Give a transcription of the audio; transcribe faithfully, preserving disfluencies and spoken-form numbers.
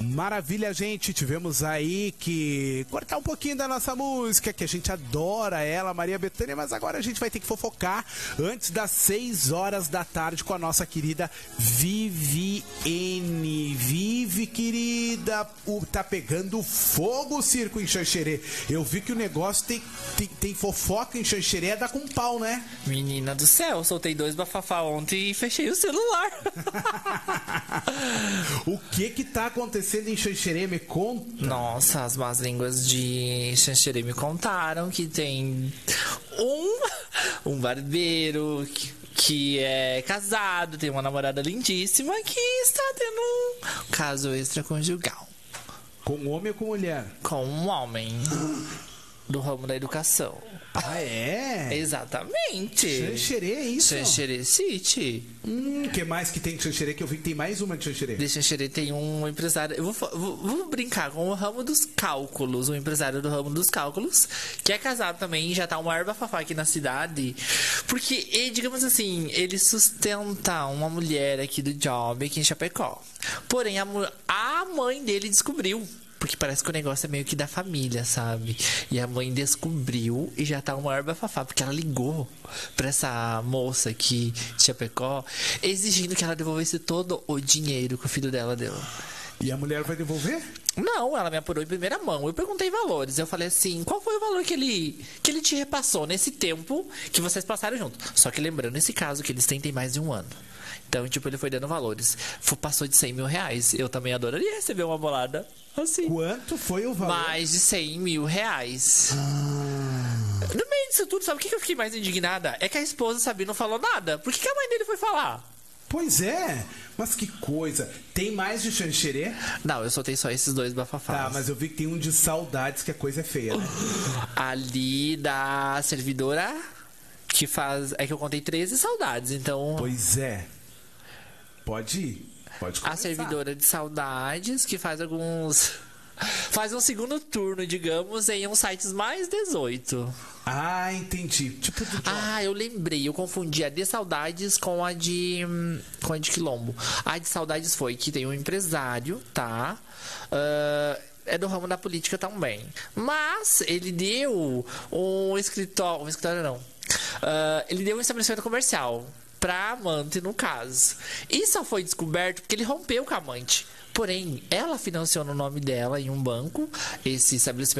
Maravilha, gente. Tivemos aí que cortar um pouquinho da nossa música, que a gente adora ela, Maria Bethânia, mas agora a gente vai ter que fofocar antes das seis horas da tarde com a nossa querida Viviane. Vivi, querida, o, tá pegando fogo o circo em Xanxerê. Eu vi que o negócio tem, tem, tem fofoca em Xanxerê, é dar com pau, né? Menina do céu, soltei dois bafafá ontem e fechei o celular. O que que tá acontecendo em Xanxerê? Me conta. Nossa, as más línguas de Xanxerê me contaram que tem um, um barbeiro que, que é casado, tem uma namorada lindíssima que está tendo um caso extraconjugal. Com homem ou com mulher? Com um homem do ramo da educação. Ah, é? Exatamente. Xanxerê, é isso? Xanxerê City. Hum, que mais que tem de Xanxerê? Que eu vi que tem mais uma de Xanxerê. De Xanxerê tem um empresário... Eu vou, vou, vou brincar com o ramo dos cálculos. Um empresário do ramo dos cálculos, que é casado também, já tá uma erva fafá aqui na cidade. Porque, ele, digamos assim, ele sustenta uma mulher aqui do job, aqui em Chapecó. Porém, a, a mãe dele descobriu. Porque parece que o negócio é meio que da família, sabe? E a mãe descobriu e já tá uma erva fafá. Porque ela ligou pra essa moça aqui de Chapecó, exigindo que ela devolvesse todo o dinheiro que o filho dela deu. E a mulher vai devolver? Não, ela me apurou em primeira mão. Eu perguntei valores. Eu falei assim, qual foi o valor que ele, que ele te repassou nesse tempo que vocês passaram junto? Só que lembrando esse caso que eles têm tem mais de um ano. Então, tipo, ele foi dando valores. Passou de cem mil reais. Eu também adoraria receber uma bolada assim. Quanto foi o valor? Mais de cem mil reais. Ah. No meio disso tudo, sabe o que eu fiquei mais indignada? É que a esposa, Sabi, não falou nada. Por que, que a mãe dele foi falar? Pois é, mas que coisa. Tem mais de Xanxerê? Não, eu soltei só esses dois bafafás. Tá, mas eu vi que tem um de saudades, que a coisa é feia, né? Ali da servidora, que faz... É que eu contei treze saudades, então... Pois é. Pode ir. Pode começar. A servidora de saudades, que faz alguns... Faz um segundo turno, digamos, em uns sites mais dezoito. Ah, entendi. Tipo do Ah, eu lembrei. Eu confundi a de saudades com a de... Com a de Quilombo. A de saudades foi que tem um empresário, tá? Uh, é do ramo da política também. Mas ele deu um escritório... Um escritório não. Uh, ele deu um estabelecimento comercial pra amante, no caso. E só foi descoberto porque ele rompeu com a amante. Porém, ela financiou no nome dela em um banco esse estabelecimento